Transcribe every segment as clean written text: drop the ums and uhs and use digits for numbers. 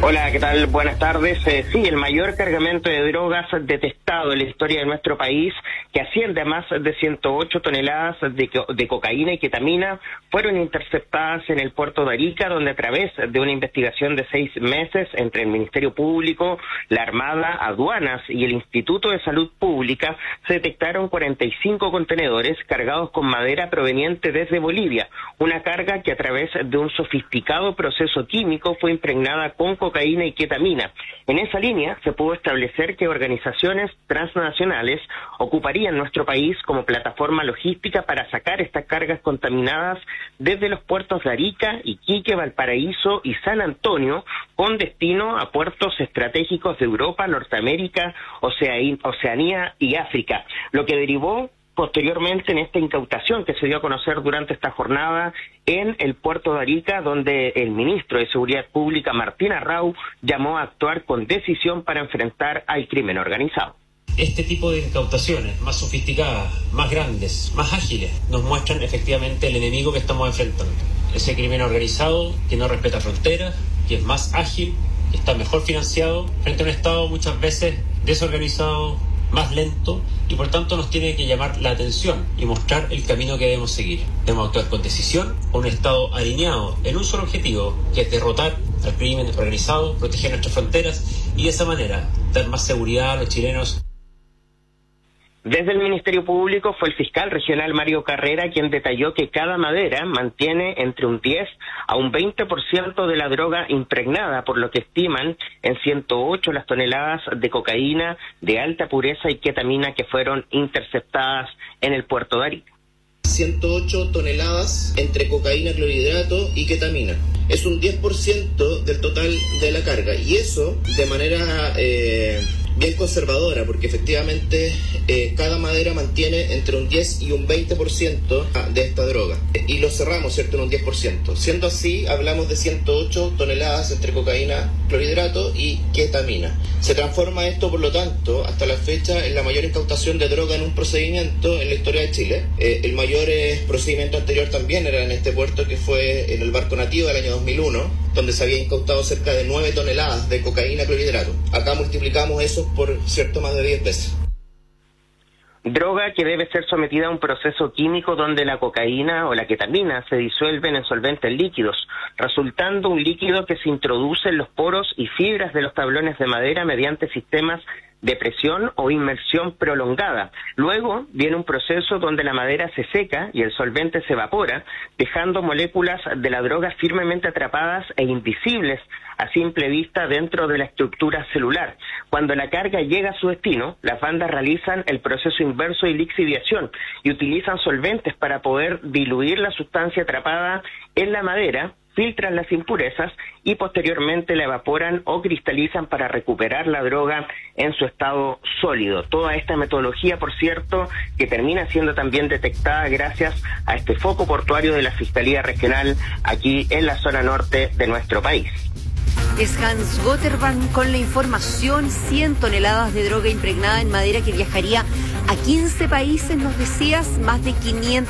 Hola, ¿qué tal? Buenas tardes. Sí, el mayor cargamento de drogas detectado en la historia de nuestro país, que asciende a más de 108 toneladas de cocaína y ketamina, fueron interceptadas en el puerto de Arica, donde a través de una investigación de 6 meses entre el Ministerio Público, la Armada, Aduanas y el Instituto de Salud Pública, se detectaron 45 contenedores cargados con madera proveniente desde Bolivia, una carga que a través de un sofisticado proceso químico fue impregnada con cocaína y ketamina. En esa línea se pudo establecer que organizaciones transnacionales ocuparían nuestro país como plataforma logística para sacar estas cargas contaminadas desde los puertos de Arica, Iquique, Valparaíso y San Antonio, con destino a puertos estratégicos de Europa, Norteamérica, Oceanía y África, lo que derivó posteriormente en esta incautación que se dio a conocer durante esta jornada en el puerto de Arica, donde el ministro de Seguridad Pública, Martín Arrau, llamó a actuar con decisión para enfrentar al crimen organizado. Este tipo de incautaciones más sofisticadas, más grandes, más ágiles, nos muestran efectivamente el enemigo que estamos enfrentando. Ese crimen organizado que no respeta fronteras, que es más ágil, que está mejor financiado, frente a un Estado muchas veces desorganizado, más lento, y por tanto nos tiene que llamar la atención y mostrar el camino que debemos seguir. Debemos actuar con decisión, con un Estado alineado en un solo objetivo, que es derrotar al crimen organizado, proteger nuestras fronteras y de esa manera dar más seguridad a los chilenos. Desde el Ministerio Público fue el fiscal regional Mario Carrera quien detalló que cada madera mantiene entre un 10 a un 20% de la droga impregnada, por lo que estiman en 108 las toneladas de cocaína de alta pureza y ketamina que fueron interceptadas en el puerto de Arica. 108 toneladas entre cocaína, clorhidrato y ketamina. Es un 10% del total de la carga, y eso de manera bien conservadora, porque efectivamente cada madera mantiene entre un 10 y un 20% de esta droga, y lo cerramos, ¿cierto?, en un 10%. Siendo así, hablamos de 108 toneladas entre cocaína, clorhidrato y ketamina. Se transforma esto, por lo tanto, hasta la fecha, en la mayor incautación de droga en un procedimiento en la historia de Chile. El mayor procedimiento anterior también era en este puerto, que fue en el barco Nativo del año 2001, donde se había incautado cerca de 9 toneladas de cocaína, clorhidrato. Acá multiplicamos eso por, cierto, más de 10 veces. Droga que debe ser sometida a un proceso químico donde la cocaína o la ketamina se disuelven en solventes líquidos, resultando un líquido que se introduce en los poros y fibras de los tablones de madera mediante sistemas de presión o inmersión prolongada. Luego viene un proceso donde la madera se seca y el solvente se evapora, dejando moléculas de la droga firmemente atrapadas e invisibles a simple vista dentro de la estructura celular. Cuando la carga llega a su destino, las bandas realizan el proceso inverso de lixiviación y utilizan solventes para poder diluir la sustancia atrapada en la madera, filtran las impurezas y posteriormente la evaporan o cristalizan para recuperar la droga en su estado sólido. Toda esta metodología, por cierto, que termina siendo también detectada gracias a este foco portuario de la Fiscalía Regional aquí en la zona norte de nuestro país. Es Hans Gotterban con la información. 100 toneladas de droga impregnada en madera que viajaría a 15 países, nos decías, más de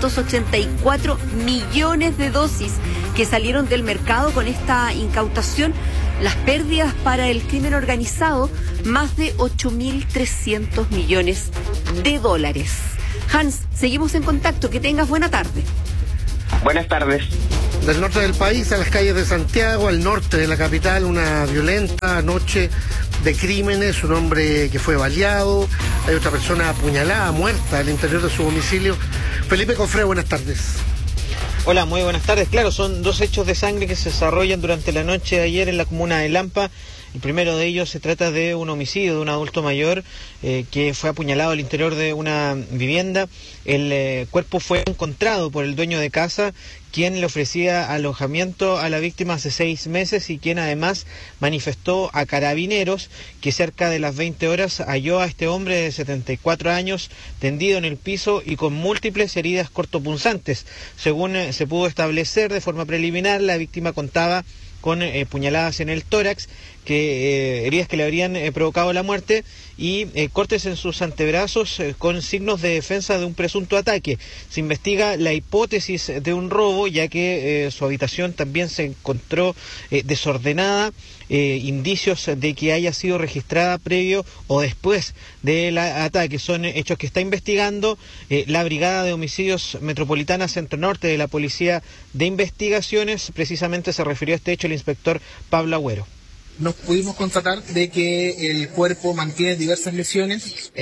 584 millones de dosis que salieron del mercado con esta incautación. Las pérdidas para el crimen organizado, más de 8.300 millones de dólares. Hans, seguimos en contacto. Que tengas buena tarde. Buenas tardes. Del norte del país a las calles de Santiago, al norte de la capital, una violenta noche de crímenes, un hombre que fue baleado, hay otra persona apuñalada, muerta al interior de su domicilio. Felipe Cofré, buenas tardes. Hola, muy buenas tardes. Claro, son dos hechos de sangre que se desarrollan durante la noche de ayer en la comuna de Lampa. El primero de ellos se trata de un homicidio de un adulto mayor que fue apuñalado al interior de una vivienda. El cuerpo fue encontrado por el dueño de casa, quien le ofrecía alojamiento a la víctima hace 6 meses y quien además manifestó a Carabineros que cerca de las 20 horas halló a este hombre de 74 años tendido en el piso y con múltiples heridas cortopunzantes. Según se pudo establecer de forma preliminar, la víctima contaba con puñaladas en el tórax heridas que le habrían provocado la muerte y cortes en sus antebrazos con signos de defensa de un presunto ataque. Se investiga la hipótesis de un robo, ya que su habitación también se encontró desordenada, indicios de que haya sido registrada previo o después del ataque. Son hechos que está investigando la Brigada de Homicidios Metropolitana Centro Norte de la Policía de Investigaciones. Precisamente se refirió a este hecho el inspector Pablo Agüero. Nos pudimos constatar de que el cuerpo mantiene diversas lesiones.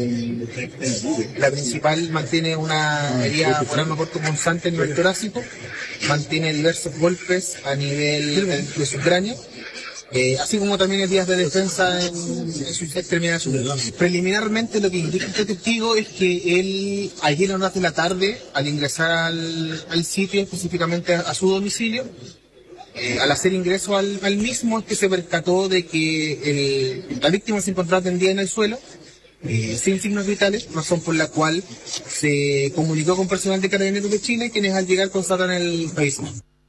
La principal mantiene una herida por arma cortopunzante en el torácico, mantiene diversos golpes a nivel de su cráneo, así como también heridas de defensa en sus extremidades. Preliminarmente lo que indica este testigo es que él ayer a las horas de la tarde, al ingresar al sitio, específicamente a su domicilio, al hacer ingreso al mismo, es que se percató de que la víctima se encontraba tendida en el suelo, sin signos vitales, razón por la cual se comunicó con personal de Carabineros de Chile, quienes al llegar constatan el fallecimiento.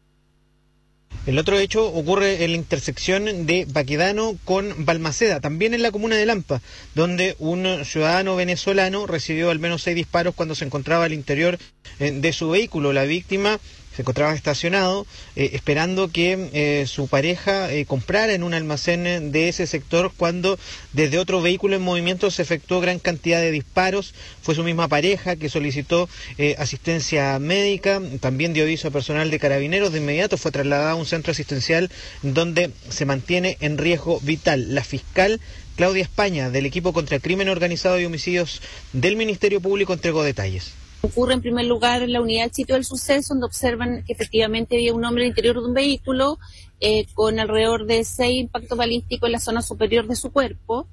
El otro hecho ocurre en la intersección de Baquedano con Balmaceda, también en la comuna de Lampa, donde un ciudadano venezolano recibió al menos 6 disparos cuando se encontraba al interior de su vehículo. La víctima se encontraba estacionado esperando que su pareja comprara en un almacén de ese sector cuando desde otro vehículo en movimiento se efectuó gran cantidad de disparos. Fue su misma pareja que solicitó asistencia médica, también dio aviso a personal de Carabineros. De inmediato fue trasladada a un centro asistencial donde se mantiene en riesgo vital. La fiscal Claudia España, del equipo contra el crimen organizado y homicidios del Ministerio Público, entregó detalles. Ocurre en primer lugar en la unidad del sitio del suceso, donde observan que efectivamente había un hombre al interior de un vehículo con alrededor de 6 impactos balísticos en la zona superior de su cuerpo.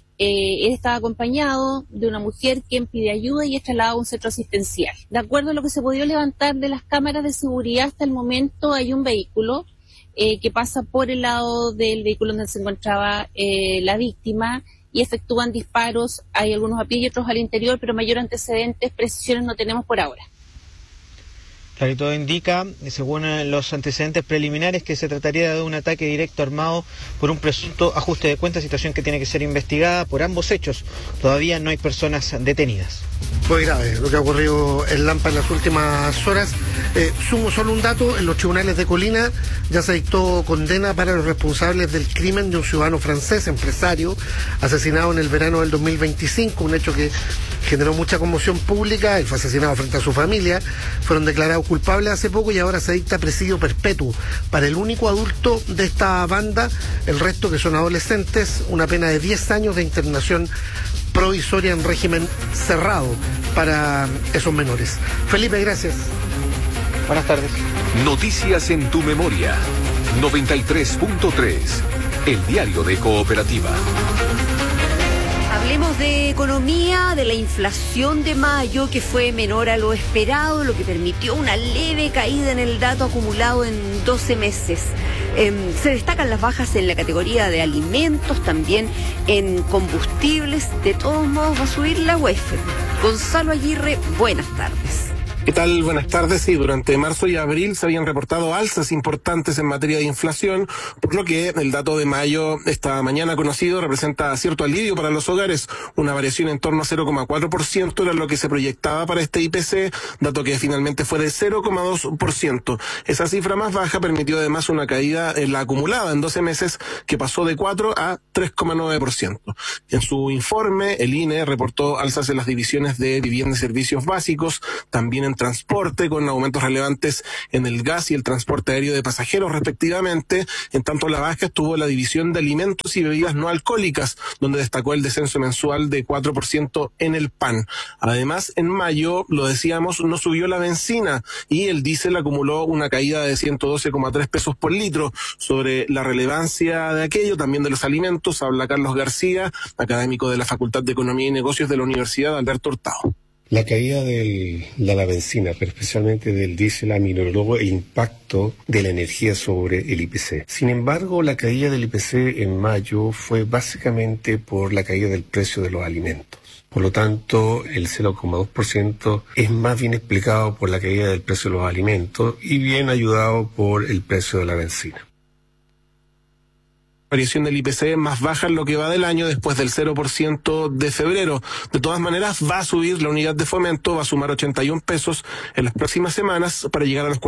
Él estaba acompañado de una mujer quien pide ayuda y es trasladado a un centro asistencial. De acuerdo a lo que se podía levantar de las cámaras de seguridad hasta el momento, hay un vehículo que pasa por el lado del vehículo donde se encontraba la víctima y efectúan disparos. Hay algunos a pie y otros al interior, pero mayor antecedentes, precisiones no tenemos por ahora. Claro, y todo indica, según los antecedentes preliminares, que se trataría de un ataque directo armado por un presunto ajuste de cuentas, situación que tiene que ser investigada por ambos hechos. Todavía no hay personas detenidas. Muy grave lo que ha ocurrido en Lampa en las últimas horas. Sumo solo un dato: en los tribunales de Colina ya se dictó condena para los responsables del crimen de un ciudadano francés, empresario, asesinado en el verano del 2025, un hecho que generó mucha conmoción pública. Él fue asesinado frente a su familia, fueron declarados culpables hace poco y ahora se dicta presidio perpetuo para el único adulto de esta banda, el resto que son adolescentes, una pena de 10 años de internación provisoria en régimen cerrado para esos menores. Felipe, gracias. Buenas tardes. Noticias en tu memoria. 93.3. El diario de Cooperativa. Hablemos de economía, de la inflación de mayo, que fue menor a lo esperado, lo que permitió una leve caída en el dato acumulado en 12 meses. Se destacan las bajas en la categoría de alimentos, también en combustibles. De todos modos va a subir la UEF. Gonzalo Aguirre, buenas tardes. ¿Qué tal? Buenas tardes. Sí, durante marzo y abril se habían reportado alzas importantes en materia de inflación, por lo que el dato de mayo, esta mañana conocido, representa cierto alivio para los hogares. Una variación en torno a 0,4% era lo que se proyectaba para este IPC, dato que finalmente fue de 0,2%. Esa cifra más baja permitió además una caída en la acumulada en 12 meses que pasó de 4 a 3,9%. En su informe, el INE reportó alzas en las divisiones de vivienda y servicios básicos, también en transporte, con aumentos relevantes en el gas y el transporte aéreo de pasajeros respectivamente. En tanto, la baja estuvo la división de alimentos y bebidas no alcohólicas, donde destacó el descenso mensual de 4% en el pan. Además, en mayo, lo decíamos, no subió la benzina y el diésel acumuló una caída de 112,3 pesos por litro. Sobre la relevancia de aquello, también de los alimentos, habla Carlos García, académico de la Facultad de Economía y Negocios de la Universidad Alberto Hurtado. La caída de la benzina, pero especialmente del diésel, aminoró el impacto de la energía sobre el IPC. Sin embargo, la caída del IPC en mayo fue básicamente por la caída del precio de los alimentos. Por lo tanto, el 0,2% es más bien explicado por la caída del precio de los alimentos y bien ayudado por el precio de la benzina. variación del IPC más baja en lo que va del año, después del 0% de febrero. De todas maneras, va a subir la unidad de fomento, va a sumar 81 pesos en las próximas semanas para llegar a los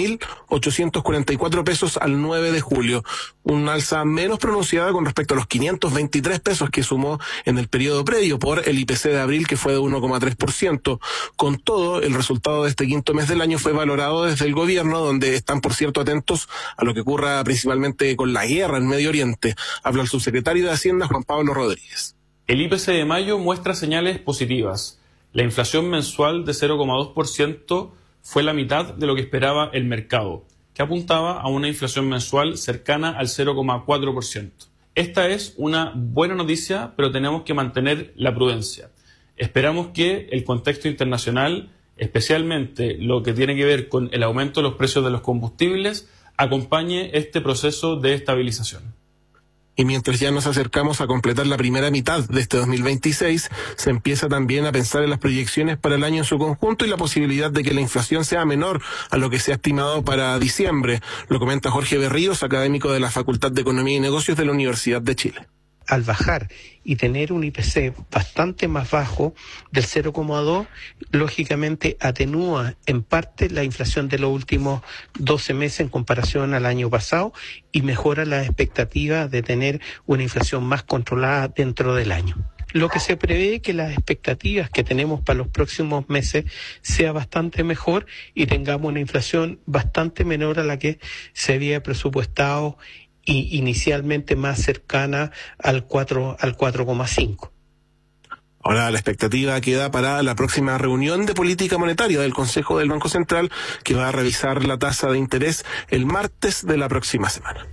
40.844 pesos al 9 de julio. Un alza menos pronunciada con respecto a los 523 pesos que sumó en el periodo previo por el IPC de abril, que fue de 1,3%. Con todo, el resultado de este quinto mes del año fue valorado desde el gobierno, donde están, por cierto, atentos a lo que ocurra principalmente con la guerra en Medio Oriente. Habla el subsecretario de Hacienda, Juan Pablo Rodríguez. El IPC de mayo muestra señales positivas. La inflación mensual de 0,2% fue la mitad de lo que esperaba el mercado, que apuntaba a una inflación mensual cercana al 0,4%. Esta es una buena noticia, pero tenemos que mantener la prudencia. Esperamos que el contexto internacional, especialmente lo que tiene que ver con el aumento de los precios de los combustibles, acompañe este proceso de estabilización. Y mientras ya nos acercamos a completar la primera mitad de este 2026, se empieza también a pensar en las proyecciones para el año en su conjunto y la posibilidad de que la inflación sea menor a lo que se ha estimado para diciembre. Lo comenta Jorge Berríos, académico de la Facultad de Economía y Negocios de la Universidad de Chile. Al bajar y tener un IPC bastante más bajo del 0,2, lógicamente atenúa en parte la inflación de los últimos 12 meses en comparación al año pasado y mejora la expectativa de tener una inflación más controlada dentro del año. Lo que se prevé que las expectativas que tenemos para los próximos meses sea bastante mejor y tengamos una inflación bastante menor a la que se había presupuestado y inicialmente más cercana al 4,5. Ahora la expectativa queda para la próxima reunión de política monetaria del Consejo del Banco Central, que va a revisar la tasa de interés el martes de la próxima semana.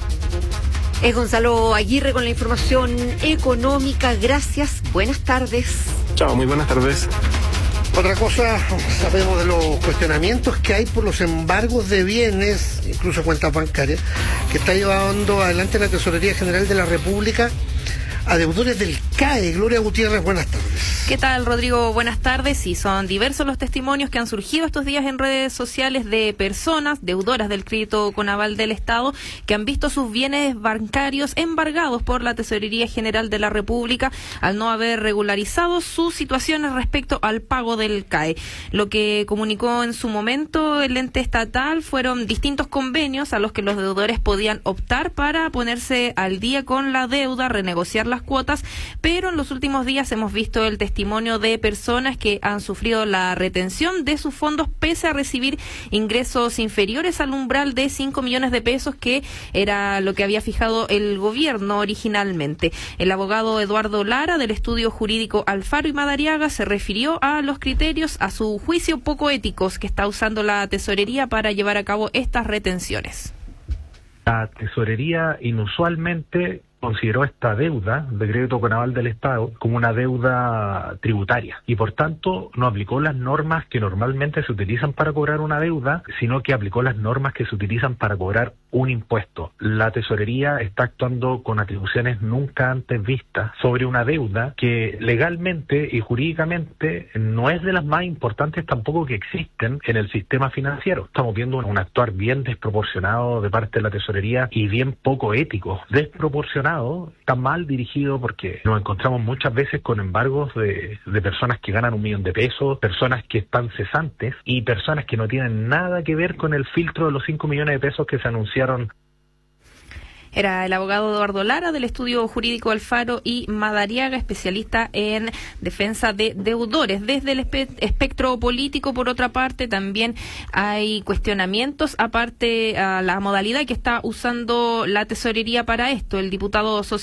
Es Gonzalo Aguirre con la información económica. Gracias. Buenas tardes. Chao, muy buenas tardes. Otra cosa, sabemos de los cuestionamientos que hay por los embargos de bienes, incluso cuentas bancarias, que está llevando adelante la Tesorería General de la República a deudores del CAE. Gloria Gutiérrez, buenas tardes. ¿Qué tal, Rodrigo? Buenas tardes. Sí, son diversos los testimonios que han surgido estos días en redes sociales de personas deudoras del crédito con aval del Estado que han visto sus bienes bancarios embargados por la Tesorería General de la República al no haber regularizado sus situaciones respecto al pago del CAE. Lo que comunicó en su momento el ente estatal fueron distintos convenios a los que los deudores podían optar para ponerse al día con la deuda, renegociar las cuotas, pero en los últimos días hemos visto el testimonio de personas que han sufrido la retención de sus fondos pese a recibir ingresos inferiores al umbral de 5 millones de pesos, que era lo que había fijado el gobierno originalmente. El abogado Eduardo Lara, del estudio jurídico Alfaro y Madariaga, se refirió a los criterios, a su juicio, poco éticos que está usando la tesorería para llevar a cabo estas retenciones. La tesorería inusualmente consideró esta deuda de crédito con aval del Estado como una deuda tributaria y por tanto no aplicó las normas que normalmente se utilizan para cobrar una deuda, sino que aplicó las normas que se utilizan para cobrar un impuesto. La tesorería está actuando con atribuciones nunca antes vistas sobre una deuda que legalmente y jurídicamente no es de las más importantes tampoco que existen en el sistema financiero. Estamos viendo un actuar bien desproporcionado de parte de la tesorería y bien poco ético. Desproporcionado, está mal dirigido, porque nos encontramos muchas veces con embargos de personas que ganan 1 millón de pesos, personas que están cesantes y personas que no tienen nada que ver con el filtro de los 5 millones de pesos que se anunciaron. Era el abogado Eduardo Lara, del estudio jurídico Alfaro y Madariaga, especialista en defensa de deudores. Desde el espectro político, por otra parte, también hay cuestionamientos, aparte a la modalidad que está usando la tesorería para esto. El diputado